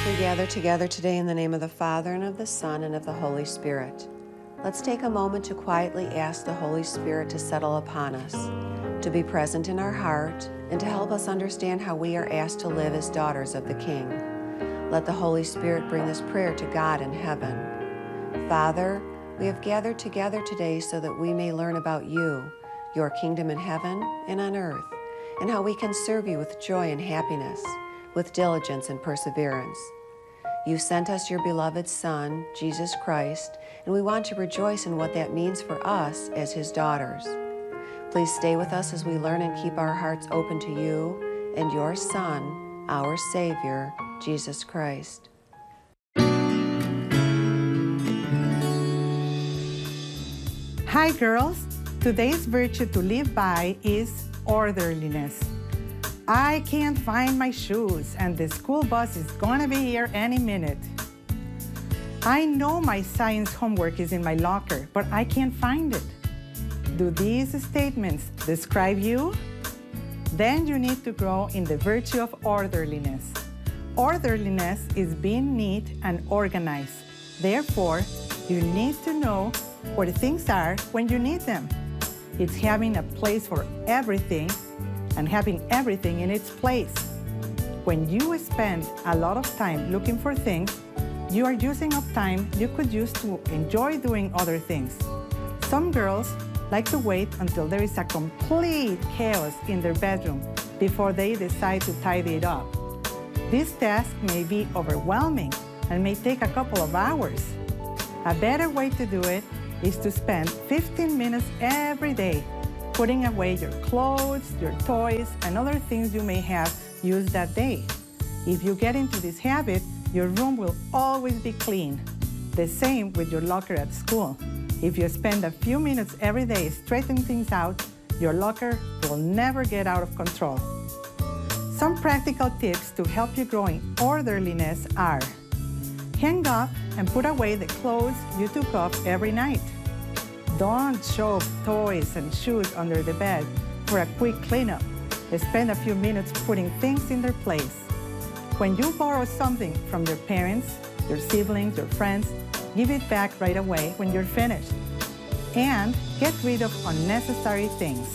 We gather together today in the name of the Father, and of the Son, and of the Holy Spirit. Let's take a moment to quietly ask the Holy Spirit to settle upon us, to be present in our heart, and to help us understand how we are asked to live as daughters of the King. Let the Holy Spirit bring this prayer to God in heaven. Father, we have gathered together today so that we may learn about you, your kingdom in heaven and on earth, and how we can serve you with joy and happiness, with diligence and perseverance. You sent us your beloved Son, Jesus Christ, and we want to rejoice in what that means for us as his daughters. Please stay with us as we learn and keep our hearts open to you and your Son, our Savior, Jesus Christ. Hi girls, today's virtue to live by is orderliness. I can't find my shoes and the school bus is gonna be here any minute. I know my science homework is in my locker, but I can't find it. Do these statements describe you? Then you need to grow in the virtue of orderliness. Orderliness is being neat and organized. Therefore, you need to know where things are when you need them. It's having a place for everything and having everything in its place. When you spend a lot of time looking for things, you are using up time you could use to enjoy doing other things. Some girls like to wait until there is a complete chaos in their bedroom before they decide to tidy it up. This task may be overwhelming and may take a couple of hours. A better way to do it is to spend 15 minutes every day putting away your clothes, your toys, and other things you may have used that day. If you get into this habit, your room will always be clean. The same with your locker at school. If you spend a few minutes every day straightening things out, your locker will never get out of control. Some practical tips to help you grow in orderliness are: hang up and put away the clothes you took off every night. Don't shove toys and shoes under the bed for a quick cleanup. Spend a few minutes putting things in their place. When you borrow something from your parents, your siblings, your friends, give it back right away when you're finished. And get rid of unnecessary things.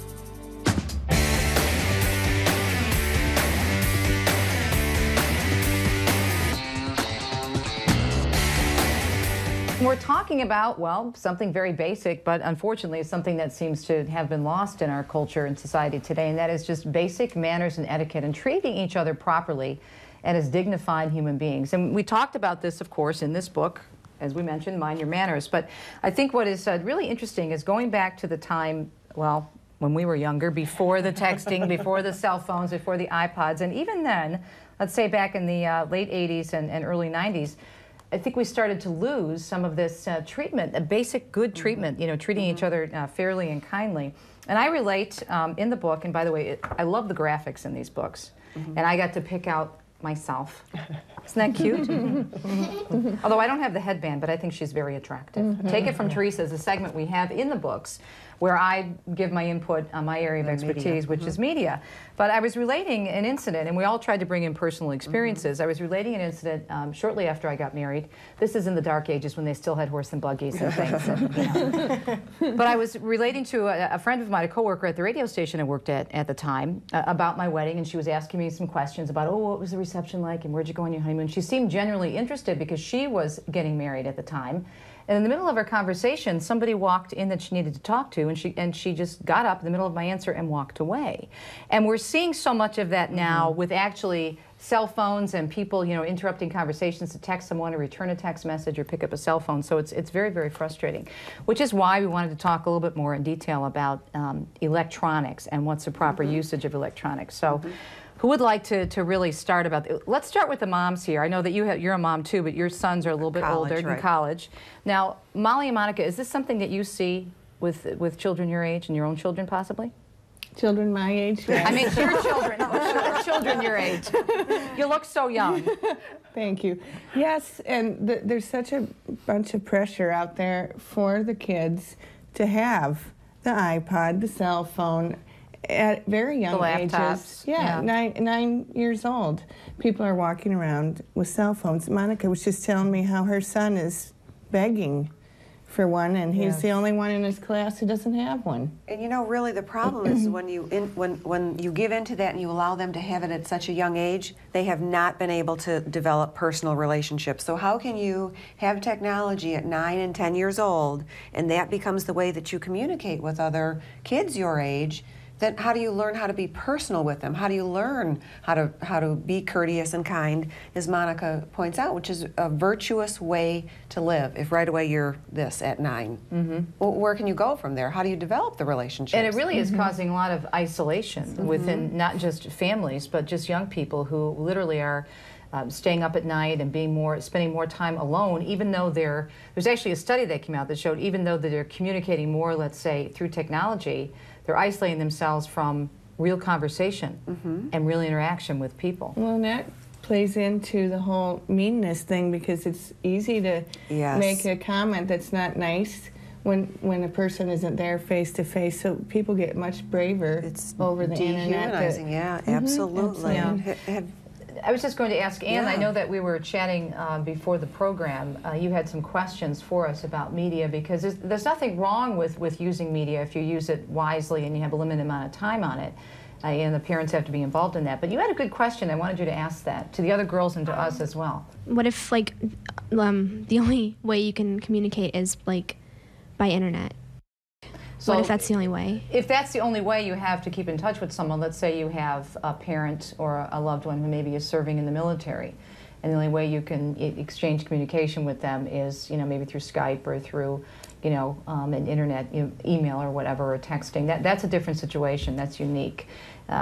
We're talking about, well, something very basic, but unfortunately it's something that seems to have been lost in our culture and society today, and that is just basic manners and etiquette and treating each other properly and as dignified human beings. And we talked about this, of course, in this book, as we mentioned, Mind Your Manners. But I think what is really interesting is going back to the time, well, when we were younger, before the texting, before the cell phones, before the iPods, and even then, let's say back in the late 80s and early 90s, I think we started to lose some of this treatment, a basic good treatment, you know, treating each other fairly and kindly. And I relate in the book, and by the way, I love the graphics in these books, and I got to pick out myself. Isn't that cute? Although I don't have the headband, but I think she's very attractive. Take it from Teresa, is a segment we have in the books where I give my input on my area of expertise, which is media. But I was relating an incident, and we all tried to bring in personal experiences. I was relating an incident shortly after I got married. This is in the dark ages when they still had horse and buggies and things. And, you know. But I was relating to a friend of mine, a coworker at the radio station I worked at the time, about my wedding, and she was asking me some questions about, oh, what was the reception like, and where'd you go on your honeymoon? She seemed genuinely interested because she was getting married at the time. And in the middle of our conversation, somebody walked in that she needed to talk to, and she just got up in the middle of my answer and walked away. And we're seeing so much of that now with actually cell phones and people, you know, interrupting conversations to text someone or return a text message or pick up a cell phone. So it's very, very frustrating, which is why we wanted to talk a little bit more in detail about electronics and what's the proper usage of electronics. So. Who would like to really start about? Let's start with the moms here. I know that you're a mom too, but your sons are a little bit older in college. Now, Molly and Monica, is this something that you see with children your age and your own children possibly? Children my age? Yes. I mean, your children, children your age. You look so young. Thank you. Yes, and there's such a bunch of pressure out there for the kids to have the iPod, the cell phone, at very young The ages. laptops, Yeah, yeah. 9 years old. People are walking around with cell phones. Monica was just telling me how her son is begging for one, and he's Yes. the only one in his class who doesn't have one. And you know, really, the problem is when you give into that and you allow them to have it at such a young age, they have not been able to develop personal relationships. So how can you have technology at 9 and 10 years old, and that becomes the way that you communicate with other kids your age? Then how do you learn how to be personal with them? How do you learn how to be courteous and kind, as Monica points out, which is a virtuous way to live? If right away you're this at 9, well, where can you go from there? How do you develop the relationships? And it really is causing a lot of isolation within not just families, but just young people who literally are staying up at night and spending more time alone, even though there's actually a study that came out that showed even though they're communicating more, let's say, through technology, they're isolating themselves from real conversation and real interaction with people. Well, and that plays into the whole meanness thing, because it's easy to Yes. make a comment that's not nice when a person isn't there face to face. So people get much braver It's over the internet. dehumanizing, yeah, absolutely. absolutely. I was just going to ask Ann, I Yeah. know that we were chatting before the program. You had some questions for us about media, because there's nothing wrong with using media if you use it wisely and you have a limited amount of time on it. And the parents have to be involved in that. But you had a good question. I wanted you to ask that to the other girls and to us as well. What if, like, the only way you can communicate is, like, by internet? So What if that's the only way? If that's the only way you have to keep in touch with someone, let's say you have a parent or a loved one who maybe is serving in the military, and the only way you can exchange communication with them is, maybe through Skype or through, an internet email or whatever, or texting. That's a different situation. That's unique.